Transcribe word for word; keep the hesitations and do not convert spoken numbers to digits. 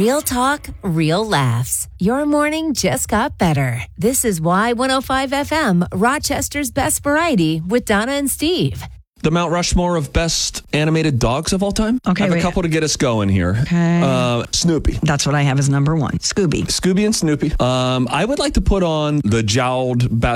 Real talk, real laughs. Your morning just got better. This is Y one oh five F M, Rochester's best variety with Donna and Steve. The Mount Rushmore of best animated dogs of all time? Okay, I have wait. a couple to get us going here. Okay. Uh, Snoopy. That's what I have as number one. Scooby. Scooby and Snoopy. Um, I would like to put on the jowled